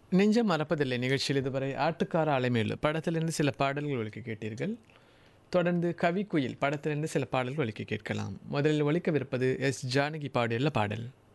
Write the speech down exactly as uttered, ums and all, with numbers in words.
நெஞ்சம் மறப்பதில்லை நிகழ்ச்சியில் இதுவரை ஆட்டுக்கார அலைமேலு படத்திலிருந்து சில பாடல்கள் ஒலிக்க கேட்டீர்கள். தொடர்ந்து கவிக்குயில் படத்திலிருந்து சில பாடல்கள் ஒலிக்க கேட்கலாம். முதலில் ஒலிக்கவிருப்பது எஸ் ஜானகி பாடியுள்ள பாடல்.